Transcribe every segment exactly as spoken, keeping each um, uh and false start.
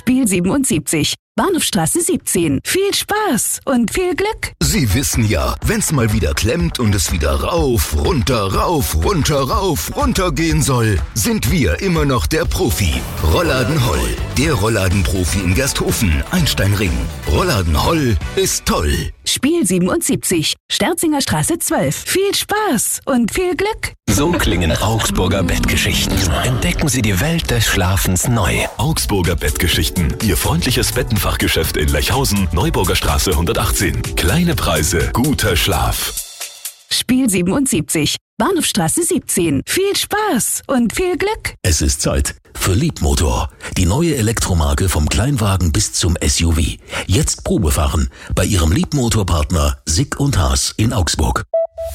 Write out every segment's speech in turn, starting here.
Spiel siebenundsiebzig. Bahnhofstraße siebzehn. Viel Spaß und viel Glück. Sie wissen ja, wenn's mal wieder klemmt und es wieder rauf, runter, rauf, runter, rauf, runter gehen soll, sind wir immer noch der Profi. Rollladen Holl, der Rollladenprofi in Gersthofen, Einsteinring. Rollladen Holl ist toll. Spiel siebenundsiebzig. Sterzinger Straße zwölf. Viel Spaß und viel Glück. So klingen Augsburger Bettgeschichten. Entdecken Sie die Welt des Schlafens neu. Augsburger Bettgeschichten. Ihr freundliches Bettenfachgeschäft in Lechhausen, Neuburger Straße hundertachtzehn. Kleine Preise, guter Schlaf. Spiel siebenundsiebzig. Bahnhofstraße siebzehn. Viel Spaß und viel Glück. Es ist Zeit für Liebmotor. Die neue Elektromarke vom Kleinwagen bis zum S U V. Jetzt Probefahren bei Ihrem Liebmotorpartner Sick und Haas in Augsburg.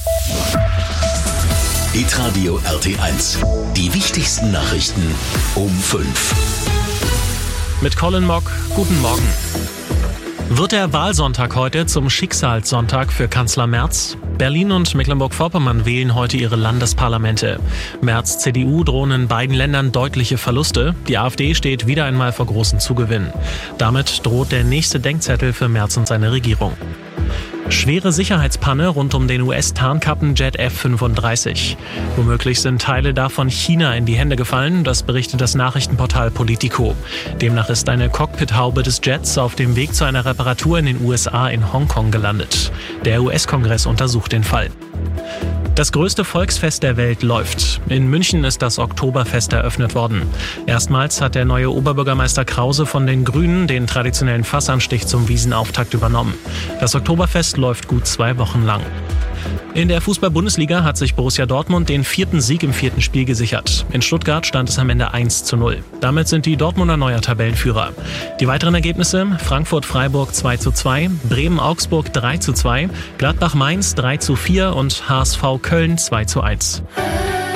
Hitradio R T eins. Die wichtigsten Nachrichten um fünf. Mit Colin Mock, guten Morgen. Wird der Wahlsonntag heute zum Schicksalssonntag für Kanzler Merz? Berlin und Mecklenburg-Vorpommern wählen heute ihre Landesparlamente. Merz' C D U drohen in beiden Ländern deutliche Verluste. Die AfD steht wieder einmal vor großen Zugewinnen. Damit droht der nächste Denkzettel für Merz und seine Regierung. Schwere Sicherheitspanne rund um den U S-Tarnkappenjet F fünfunddreißig. Womöglich sind Teile davon China in die Hände gefallen, das berichtet das Nachrichtenportal Politico. Demnach ist eine Cockpithaube des Jets auf dem Weg zu einer Reparatur in den U S A in Hongkong gelandet. Der U S-Kongress untersucht den Fall. Das größte Volksfest der Welt läuft. In München ist das Oktoberfest eröffnet worden. Erstmals hat der neue Oberbürgermeister Krause von den Grünen den traditionellen Fassanstich zum Wiesenauftakt übernommen. Das Oktoberfest läuft gut zwei Wochen lang. In der Fußball-Bundesliga hat sich Borussia Dortmund den vierten Sieg im vierten Spiel gesichert. In Stuttgart stand es am Ende eins zu null. Damit sind die Dortmunder neuer Tabellenführer. Die weiteren Ergebnisse: Frankfurt-Freiburg zwei zu zwei, Bremen-Augsburg drei zu zwei, Gladbach-Mainz drei zu vier und H S V Köln zwei zu eins.